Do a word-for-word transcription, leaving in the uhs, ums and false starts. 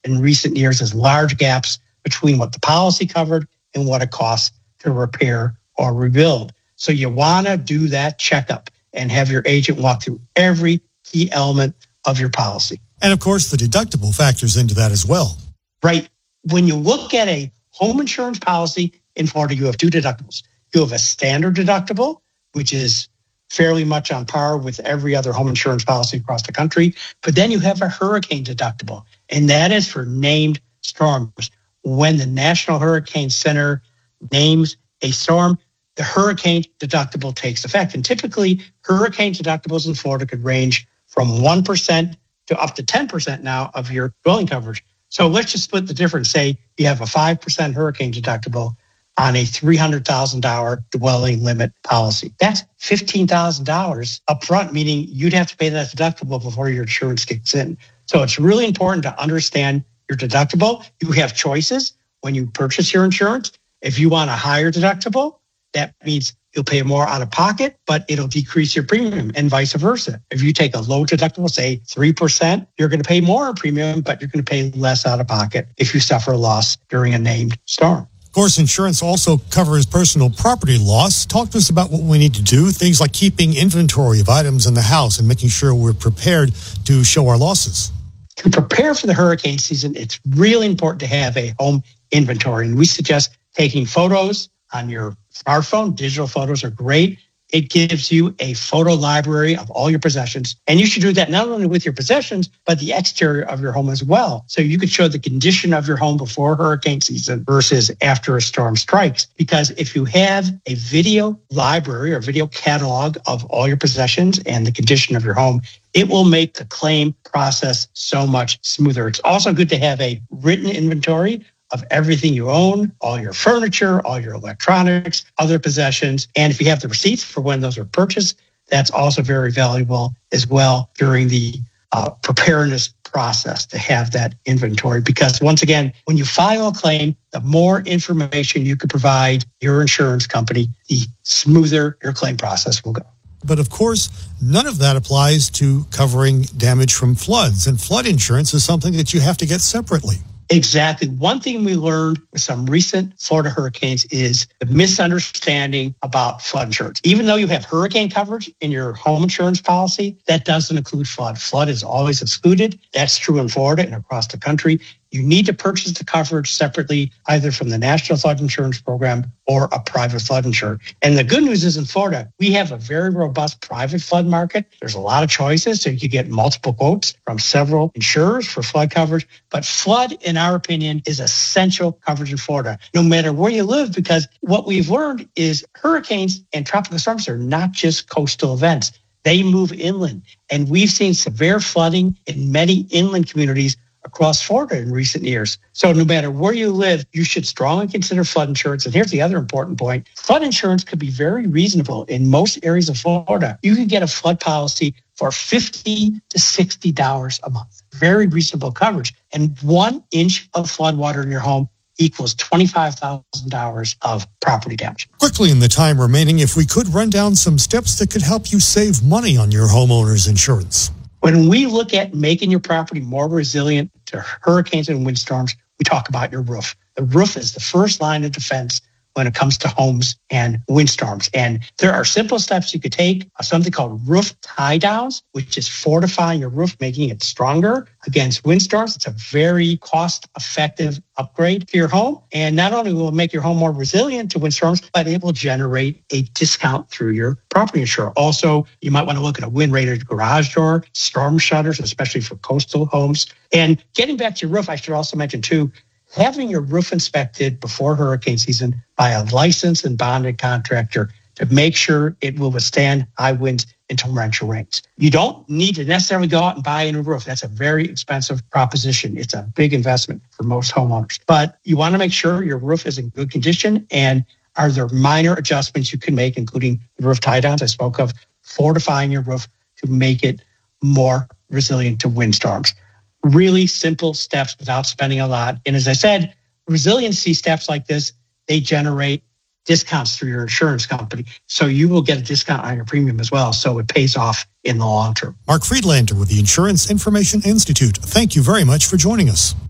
in recent years is large gaps between what the policy covered and what it costs to repair or rebuild. So you want to do that checkup and have your agent walk through every key element of your policy. And of course, the deductible factors into that as well. Right. When you look at a home insurance policy in Florida, you have two deductibles. You have a standard deductible, which is fairly much on par with every other home insurance policy across the country. But then you have a hurricane deductible, and that is for named storms. When the National Hurricane Center names a storm, the hurricane deductible takes effect. And typically, hurricane deductibles in Florida could range from one percent to up to ten percent now of your dwelling coverage. So let's just split the difference. Say you have a five percent hurricane deductible on a three hundred thousand dollars dwelling limit policy. That's fifteen thousand dollars up front, meaning you'd have to pay that deductible before your insurance kicks in. So it's really important to understand your deductible. You have choices when you purchase your insurance. If you want a higher deductible, that means you'll pay more out of pocket, but it'll decrease your premium, and vice versa. If you take a low deductible, say three percent, you're going to pay more premium, but you're going to pay less out of pocket if you suffer a loss during a named storm. Of course, insurance also covers personal property loss. Talk to us about what we need to do, things like keeping inventory of items in the house and making sure we're prepared to show our losses. To prepare for the hurricane season, it's really important to have a home inventory. And we suggest taking photos on your smartphone. Digital photos are great. It gives you a photo library of all your possessions. And you should do that not only with your possessions, but the exterior of your home as well. So you could show the condition of your home before hurricane season versus after a storm strikes. Because if you have a video library or video catalog of all your possessions and the condition of your home, it will make the claim process so much smoother. It's also good to have a written inventory of everything you own, all your furniture, all your electronics, other possessions. And if you have the receipts for when those are purchased, that's also very valuable as well during the uh, preparedness process to have that inventory. Because once again, when you file a claim, the more information you can provide your insurance company, the smoother your claim process will go. But of course, none of that applies to covering damage from floods. And flood insurance is something that you have to get separately. Exactly. One thing we learned with some recent Florida hurricanes is the misunderstanding about flood insurance. Even though you have hurricane coverage in your home insurance policy, that doesn't include flood. Flood is always excluded. That's true in Florida and across the country. You need to purchase the coverage separately, either from the National Flood Insurance Program or a private flood insurer. And the good news is in Florida, we have a very robust private flood market. There's a lot of choices, so you can get multiple quotes from several insurers for flood coverage. But flood, in our opinion, is essential coverage in Florida, no matter where you live, because what we've learned is hurricanes and tropical storms are not just coastal events. They move inland, and we've seen severe flooding in many inland communities across Florida in recent years. So no matter where you live, you should strongly consider flood insurance. And here's the other important point. Flood insurance could be very reasonable in most areas of Florida. You can get a flood policy for fifty to sixty dollars a month. Very reasonable coverage. And one inch of flood water in your home equals twenty-five thousand dollars of property damage. Quickly in the time remaining, if we could run down some steps that could help you save money on your homeowner's insurance. When we look at making your property more resilient to hurricanes and windstorms, we talk about your roof. The roof is the first line of defense when it comes to homes and windstorms. And there are simple steps you could take, uh, something called roof tie downs, which is fortifying your roof, making it stronger against windstorms. It's a very cost-effective upgrade to your home. And not only will it make your home more resilient to windstorms, but it will generate a discount through your property insurer. Also, you might want to look at a wind-rated garage door, storm shutters, especially for coastal homes. And getting back to your roof, I should also mention, too, having your roof inspected before hurricane season by a licensed and bonded contractor to make sure it will withstand high winds and torrential rains. You don't need to necessarily go out and buy a new roof. That's a very expensive proposition. It's a big investment for most homeowners. But you want to make sure your roof is in good condition, and are there minor adjustments you can make, including the roof tie downs I spoke of, fortifying your roof to make it more resilient to windstorms. Really simple steps without spending a lot. And as I said, resiliency steps like this, they generate discounts through your insurance company. So you will get a discount on your premium as well. So it pays off in the long term. Mark Friedlander with the Insurance Information Institute. Thank you very much for joining us.